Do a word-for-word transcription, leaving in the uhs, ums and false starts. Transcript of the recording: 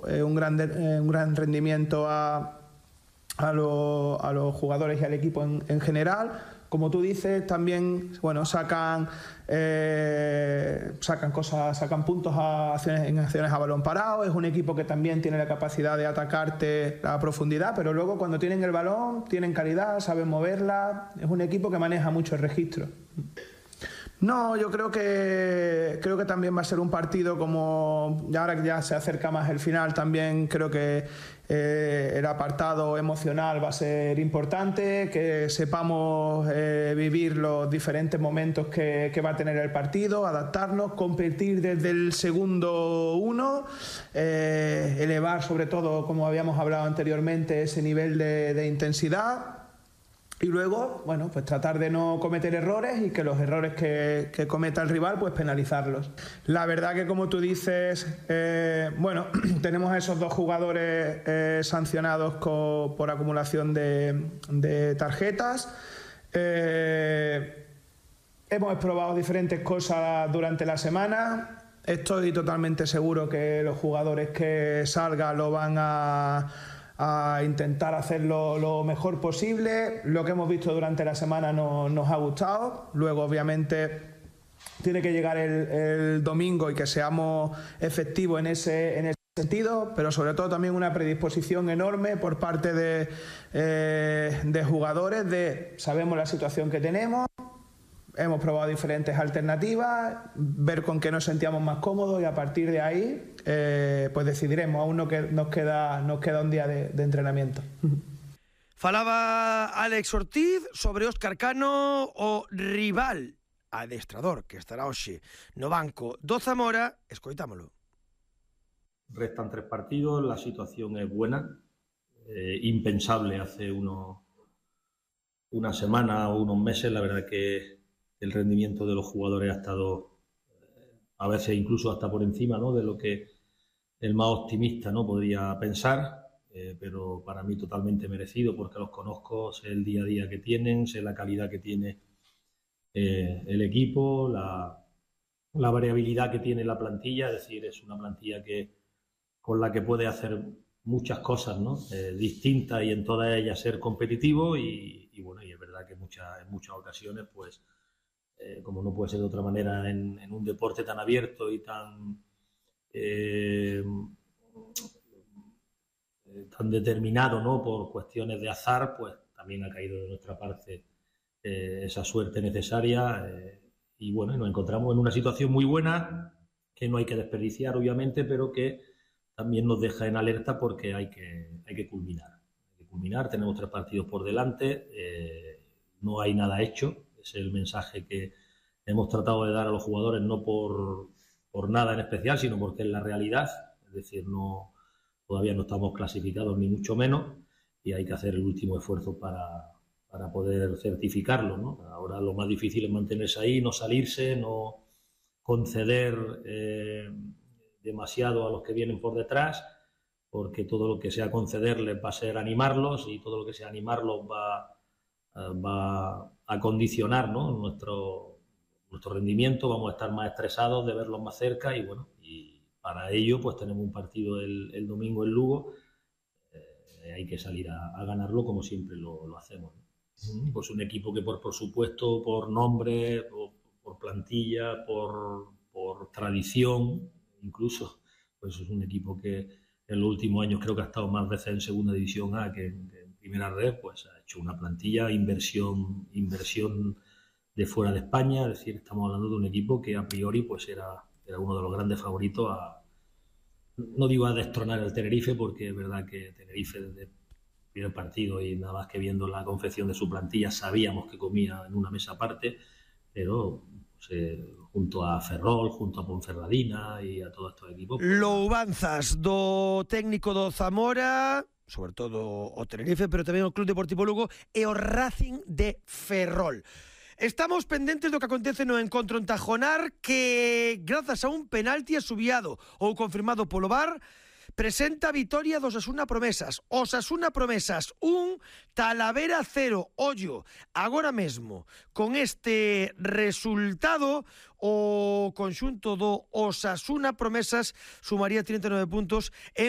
eh, un, gran, eh, un gran rendimiento a, a, lo, a los jugadores y al equipo en, en general. Como tú dices, también bueno, sacan, eh, sacan cosas, sacan puntos a acciones, en acciones a balón parado. Es un equipo que también tiene la capacidad de atacarte a profundidad, pero luego cuando tienen el balón, tienen calidad, saben moverla. Es un equipo que maneja mucho el registro. No, yo creo que creo que también va a ser un partido como ahora que ya se acerca más el final, también creo que eh, el apartado emocional va a ser importante, que sepamos eh, vivir los diferentes momentos que, que va a tener el partido, adaptarnos, competir desde el segundo uno, eh, elevar sobre todo, como habíamos hablado anteriormente, ese nivel de, de intensidad. Y luego, bueno, pues tratar de no cometer errores y que los errores que, que cometa el rival, pues penalizarlos. La verdad que, como tú dices, eh, bueno, tenemos a esos dos jugadores eh, sancionados co, por acumulación de, de tarjetas. Eh, hemos probado diferentes cosas durante la semana. Estoy totalmente seguro que los jugadores que salgan lo van a... a intentar hacerlo lo mejor posible. Lo que hemos visto durante la semana no, nos ha gustado. Luego, obviamente, tiene que llegar el, el domingo y que seamos efectivos en ese, en ese sentido, pero sobre todo también una predisposición enorme por parte de, eh, de jugadores, de sabemos la situación que tenemos, hemos probado diferentes alternativas, ver con qué nos sentíamos más cómodos y a partir de ahí eh, pues decidiremos. Aún no que, nos, queda, nos queda un día de, de entrenamiento. Falaba Alex Ortiz sobre Óscar Cano, o rival adestrador que estará hoxe no banco do Zamora. Escoitámolo. Restan tres partidos, la situación es buena, eh, impensable hace uno, una semana o unos meses. La verdad que el rendimiento de los jugadores ha estado a veces incluso hasta por encima, ¿no?, de lo que el más optimista, ¿no?, podría pensar, eh, pero para mí totalmente merecido porque los conozco, sé el día a día que tienen, sé la calidad que tiene eh, el equipo, la, la variabilidad que tiene la plantilla. Es decir, es una plantilla que con la que puede hacer muchas cosas, ¿no?, eh, distintas, y en todas ellas ser competitivo y, y bueno, y es verdad que muchas, en muchas ocasiones pues Eh, como no puede ser de otra manera en, en un deporte tan abierto y tan eh, tan determinado, ¿no?, por cuestiones de azar, pues también ha caído de nuestra parte eh, esa suerte necesaria eh, y bueno, nos encontramos en una situación muy buena que no hay que desperdiciar, obviamente, pero que también nos deja en alerta porque hay que, hay que culminar hay que culminar, tenemos tres partidos por delante, eh, no hay nada hecho. Es el mensaje que hemos tratado de dar a los jugadores, no por, por nada en especial, sino porque es la realidad. Es decir, no, todavía no estamos clasificados, ni mucho menos, y hay que hacer el último esfuerzo para, para poder certificarlo, ¿no? Ahora lo más difícil es mantenerse ahí, no salirse, no conceder eh, demasiado a los que vienen por detrás, porque todo lo que sea concederles va a ser animarlos, y todo lo que sea animarlos va, va a condicionar, ¿no?, nuestro, nuestro rendimiento. Vamos a estar más estresados de verlos más cerca y bueno, y para ello pues tenemos un partido el, el domingo en Lugo. Eh, hay que salir a, a ganarlo como siempre lo, lo hacemos, ¿no? Pues un equipo que por, por supuesto, por nombre, por, por plantilla, por, por tradición, incluso, pues es un equipo que en los últimos años creo que ha estado más veces en Segunda División A que en, que en Primera Red. Pues ha hecho una plantilla, inversión, inversión de fuera de España. Es decir, estamos hablando de un equipo que a priori pues era, era uno de los grandes favoritos a, no digo a destronar el Tenerife, porque es verdad que Tenerife desde el primer partido y nada más que viendo la confección de su plantilla sabíamos que comía en una mesa aparte, pero pues, eh, junto a Ferrol, junto a Ponferradina y a todos estos equipos. Pues, louvanzas do técnico do Zamora, sobre todo o Tenerife, pero tamén o Club Deportivo Lugo e o Racing de Ferrol. Estamos pendentes do que acontece no encontro en Tajonar, que grazas a un penalti asubiado ou confirmado polo V A R presenta a vitoria dos Osasuna Promesas. Osasuna Promesas un, Talavera cero. Ollo, agora mesmo, con este resultado, o conxunto do Osasuna Promesas sumaría trinta e nove puntos en